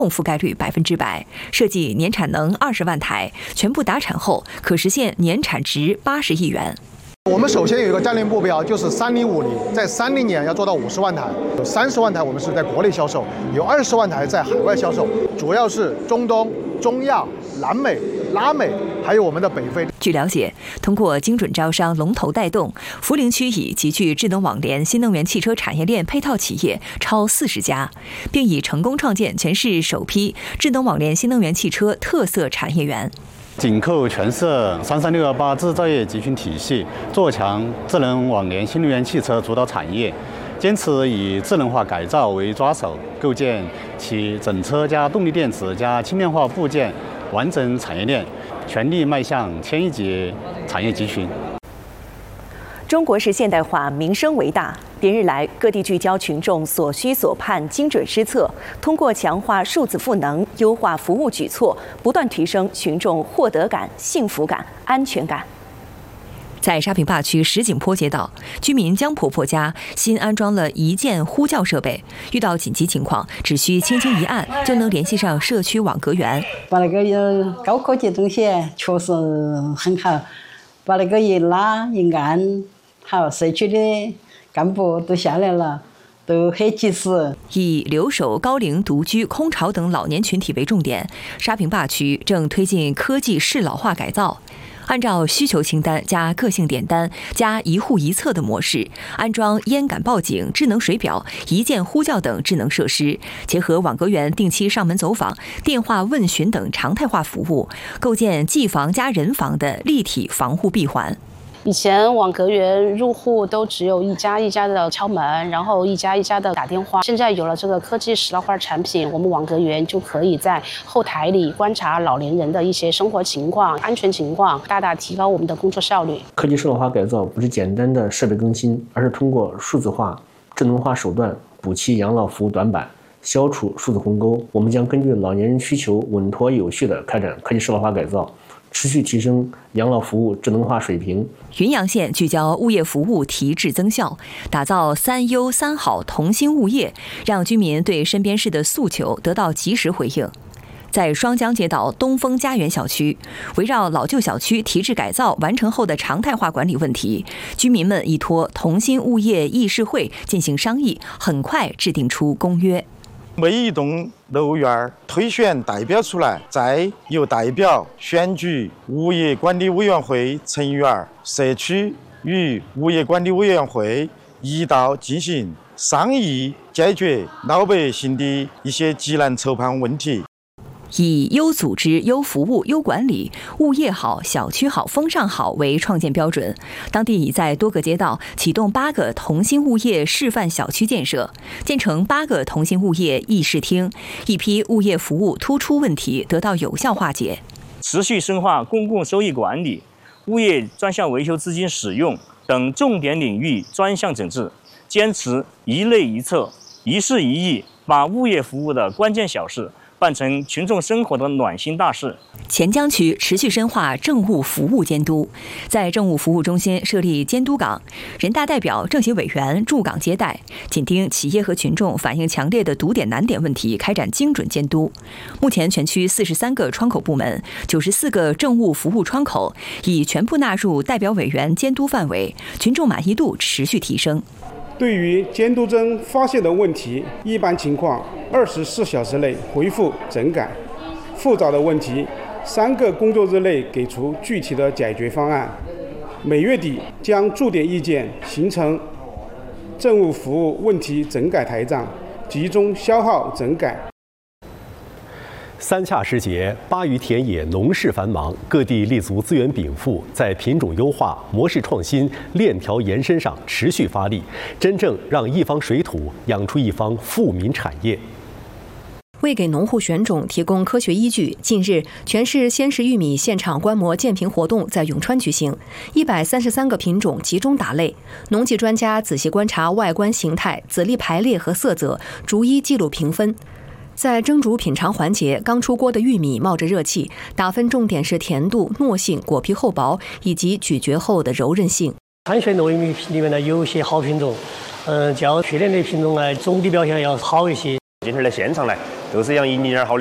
覆盖率100%，设计年产能20万台，全部达产后可实现年产值80亿元。 我们首先有一个战略目标，就是3050，在30年要做到50万台，有30万台我们是在国内销售，有20万台在海外销售，主要是中东、中亚、南美、拉美，还有我们的北非。 据了解，通过精准招商、龙头带动，涪陵区已集聚智能网联新能源汽车产业链配套企业超40家，并已成功创建全市首批智能网联新能源汽车特色产业园。 紧扣全市33618制造业集群体系，做强智能网联新能源汽车主导产业，坚持以智能化改造为抓手，构建其整车加动力电池加轻量化部件完整产业链，全力迈向千亿级产业集群。 中国式现代化，民生为大。连日来，各地聚焦群众所需所盼，精准施策，通过强化数字赋能、优化服务举措，不断提升群众获得感、幸福感、安全感。在沙坪坝区石井坡街道，居民江婆婆家新安装了一键呼叫设备，遇到紧急情况，只需轻轻一按就能联系上社区网格员。 把那个高科技东西确实很好，把那个一拉一按，好，社区的干部都下来了，都很及时。 以留守、高龄、独居、空巢等老年群体为重点，沙坪坝区正推进科技适老化改造。按照需求清单加个性点单加一户一策的模式，安装烟感报警、智能水表、一键呼叫等智能设施，结合网格员定期上门走访、电话问询等常态化服务，构建技防加人防的立体防护闭环。 以前网格员入户都只有一家一家的敲门，然后一家一家的打电话。现在有了这个科技适老化产品，我们网格员就可以在后台里观察老年人的一些生活情况、安全情况，大大提高我们的工作效率。 科技适老化改造不是简单的设备更新，而是通过数字化、智能化手段补齐养老服务短板，消除数字鸿沟。我们将根据老年人需求，稳妥有序地开展科技适老化改造，持续提升养老服务智能化水平。 云阳县聚焦物业服务提质增效，打造3优3好同心物业，让居民对身边事的诉求得到及时回应。在双江街道东风家园小区，围绕老旧小区提质改造完成后的常态化管理问题，居民们依托同心物业议事会进行商议，很快制定出公约。 每一栋楼院推选代表出来，再由代表选举物业管理委员会成员，社区与物业管理委员会一道进行商议，解决老百姓的一些急难愁盼问题。 以优组织、优服务、优管理、物业好、小区好、风尚好为创建标准，当地已在多个街道启动8个同心物业示范小区建设，建成8个同心物业议事厅，一批物业服务突出问题得到有效化解。 持续深化公共收益管理、物业专项维修资金使用等重点领域专项整治，坚持一类一策、一事一议，把物业服务的关键小事办成群众生活的暖心大事。 黔江区持续深化政务服务监督，在政务服务中心设立监督岗，人大代表、政协委员驻岗接待，紧盯企业和群众反映强烈的堵点难点问题，开展精准监督。目前全区43个窗口部门、94个政务服务窗口已全部纳入代表委员监督范围，群众满意度持续提升。 对于监督中发现的问题，一般情况24小时内回复整改，复杂的问题3个工作日内给出具体的解决方案。每月底将驻点意见形成政务服务问题整改台账，集中消耗整改。 三洽时节，巴渝田野农事繁忙，各地立足资源禀赋，在品种优化、模式创新、链条延伸上持续发力，真正让一方水土养出一方富民产业。 为给农户选种提供科学依据，近日全市鲜食玉米现场观摩鉴评活动在永川举行，133个品种集中打类，农技专家仔细观察外观形态、籽粒排列和色泽，逐一记录评分。在蒸煮品尝环节，刚出锅的玉米冒着热气，打分重点是甜度、糯性、果皮厚薄以及咀嚼后的柔韧性。 参选糯米里面呢，有一些好品种，较去年的品种呢，总体表现要好一些。 今天来现场来都是养1.2号。